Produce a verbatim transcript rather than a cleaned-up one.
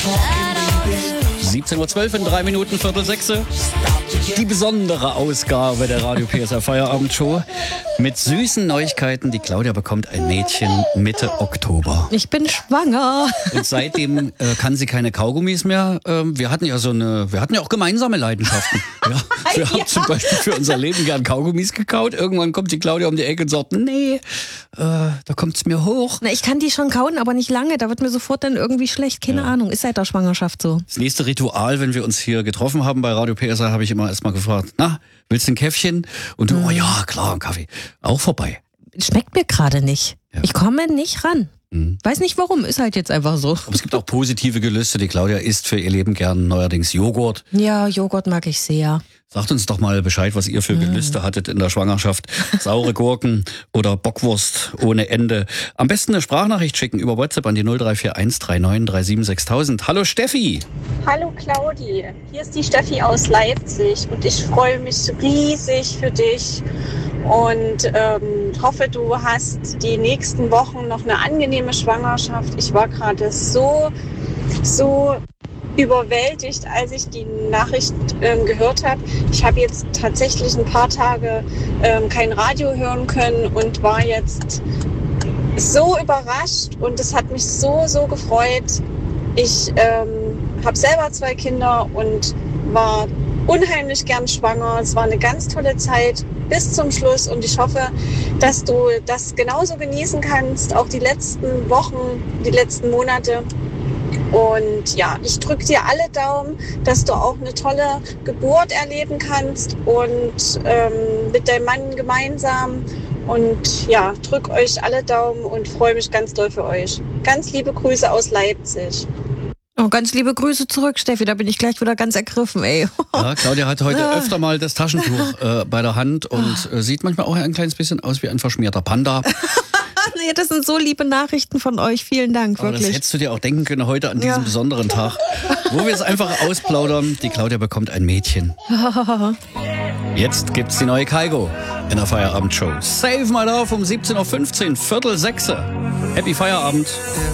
siebzehn Uhr zwölf in drei Minuten, Viertel sechse. Die besondere Ausgabe der Radio P S R Feierabendshow mit süßen Neuigkeiten. Die Claudia bekommt ein Mädchen Mitte Oktober. Ich bin schwanger. Und seitdem äh, kann sie keine Kaugummis mehr. Ähm, wir hatten ja so eine, wir hatten ja auch gemeinsame Leidenschaften. Ja, wir ja. haben zum Beispiel für unser Leben gern Kaugummis gekaut. Irgendwann kommt die Claudia um die Ecke und sagt, nee, äh, da kommt's mir hoch. Na, ich kann die schon kauen, aber nicht lange. Da wird mir sofort dann irgendwie schlecht. Keine ja. Ahnung, ist seit der Schwangerschaft so. Das nächste Ritual, wenn wir uns hier getroffen haben bei Radio P S R, habe ich immer erst mal gefragt, na, willst du ein Käffchen? Und du, mhm. oh ja, klar, ein Kaffee. Auch vorbei. Schmeckt mir gerade nicht. Ja. Ich komme nicht ran. Mhm. Weiß nicht warum, ist halt jetzt einfach so. Aber es gibt auch positive Gelüste. Die Claudia isst für ihr Leben gern neuerdings Joghurt. Ja, Joghurt mag ich sehr. Sagt uns doch mal Bescheid, was ihr für Gelüste mm. hattet in der Schwangerschaft. Saure Gurken oder Bockwurst ohne Ende. Am besten eine Sprachnachricht schicken über WhatsApp an die null drei vier eins drei neun drei sieben sechs tausend. Hallo Steffi. Hallo Claudi, hier ist die Steffi aus Leipzig und ich freue mich riesig für dich und ähm, hoffe, du hast die nächsten Wochen noch eine angenehme Schwangerschaft. Ich war gerade so, so überwältigt, als ich die Nachricht ähm, gehört habe. Ich habe jetzt tatsächlich ein paar Tage ähm, kein Radio hören können und war jetzt so überrascht und es hat mich so, so gefreut. Ich ähm, habe selber zwei Kinder und war unheimlich gern schwanger. Es war eine ganz tolle Zeit bis zum Schluss und ich hoffe, dass du das genauso genießen kannst, auch die letzten Wochen, die letzten Monate. Und ja, ich drücke dir alle Daumen, dass du auch eine tolle Geburt erleben kannst und ähm, mit deinem Mann gemeinsam. Und ja, drück euch alle Daumen und freue mich ganz doll für euch. Ganz liebe Grüße aus Leipzig. Oh, ganz liebe Grüße zurück, Steffi. Da bin ich gleich wieder ganz ergriffen, ey. Ja, Claudia hat heute öfter mal das Taschentuch äh, bei der Hand und äh, sieht manchmal auch ein kleines bisschen aus wie ein verschmierter Panda. Nee, das sind so liebe Nachrichten von euch. Vielen Dank, aber wirklich. Das hättest du dir auch denken können heute an diesem ja. besonderen Tag, wo wir es einfach ausplaudern. Die Claudia bekommt ein Mädchen. Jetzt gibt's die neue Kaigo in der Feierabendshow. Save My Love um siebzehn Uhr fünfzehn, Viertel sechse. Happy Feierabend.